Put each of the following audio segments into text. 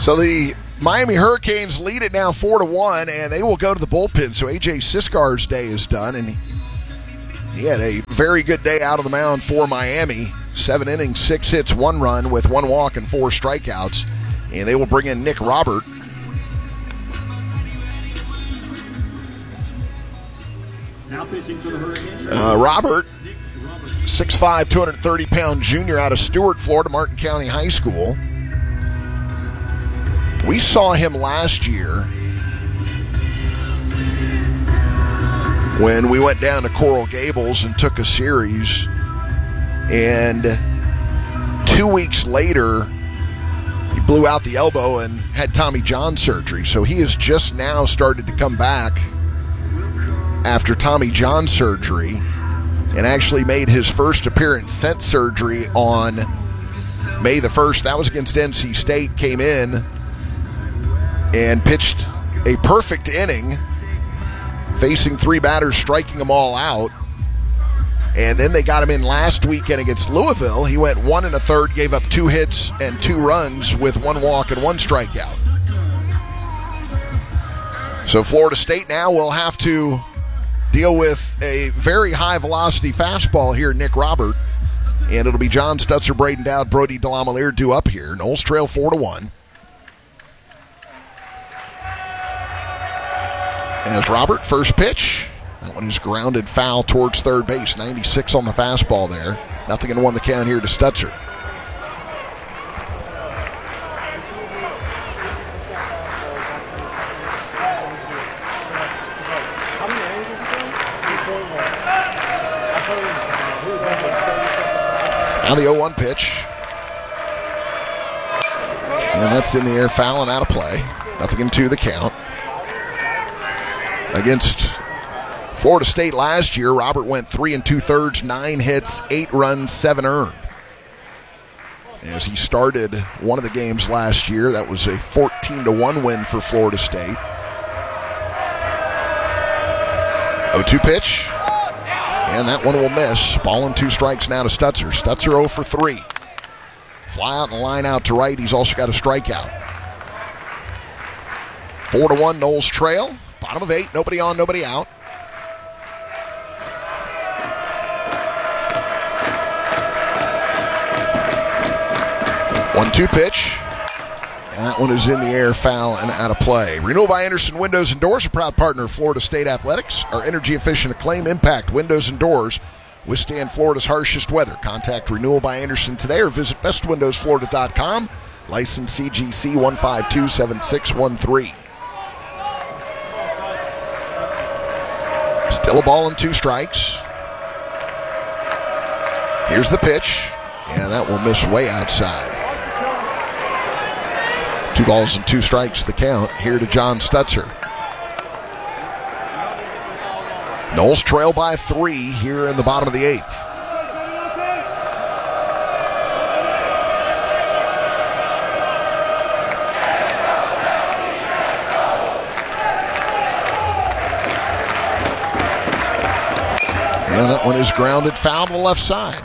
So the Miami Hurricanes lead it now 4-1, and they will go to the bullpen. So A.J. Siskar's day is done, and he had a very good day out of the mound for Miami. 7 innings, 6 hits, 1 run with 1 walk and 4 strikeouts. And they will bring in Nick Robert. Now pitching for the Hurricanes. Robert, 6'5", 230-pound junior out of Stuart, Florida, Martin County High School. We saw him last year when we went down to Coral Gables and took a series. And 2 weeks later, he blew out the elbow and had Tommy John surgery. So he has just now started to come back after Tommy John surgery and actually made his first appearance since surgery on May the 1st. That was against NC State. Came in and pitched a perfect inning, facing 3 batters, striking them all out. And then they got him in last weekend against Louisville. He went 1 1/3, gave up 2 hits and 2 runs with 1 walk and 1 strikeout. So Florida State now will have to deal with a very high-velocity fastball here, Nick Robert. And it'll be John Stutzer, Braden Dowd, Brody Delamalier due up here. Knowles trail 4-1. As Robert, first pitch. That one is grounded foul towards third base. 96 on the fastball there. Nothing in 1 the count here to Stutzer. Now the 0-1 pitch. And that's in the air, foul and out of play. Nothing in 2 the count. Against Florida State last year, Robert went 3 2/3, 9 hits, 8 runs, 7 earned. As he started one of the games last year, that was a 14-1 win for Florida State. 0-2 pitch. And that one will miss. Ball and 2 strikes now to Stutzer. Stutzer 0 for 3. Fly out and line out to right. He's also got a strikeout. 4-1, Knowles trail. Bottom of 8, nobody on, nobody out. One-two pitch. And that one is in the air, foul and out of play. Renewal by Anderson Windows and Doors, a proud partner of Florida State Athletics. Our energy-efficient Acclaim Impact Windows and Doors withstand Florida's harshest weather. Contact Renewal by Anderson today or visit bestwindowsflorida.com. License CGC 1527613. Still a ball and 2 strikes. Here's the pitch, and that will miss way outside. 2 balls and 2 strikes the count here to John Stutzer. Knowles trail by 3 here in the bottom of the 8th. And that one is grounded foul to the left side.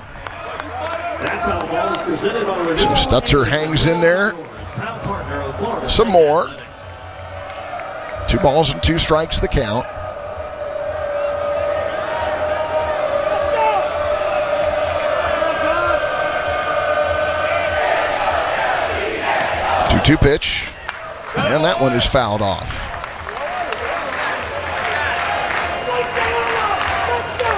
So Stutzer hangs in there. Some more. 2 balls and 2 strikes the count. Two pitch. And that one is fouled off.